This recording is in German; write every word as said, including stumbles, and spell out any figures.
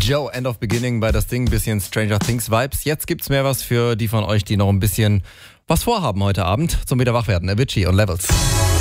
Joe, End of Beginning bei das Ding, bisschen Stranger Things Vibes. Jetzt gibt's mehr was für die von euch, die noch ein bisschen was vorhaben heute Abend zum Wiederwachwerden. Avicii und Levels.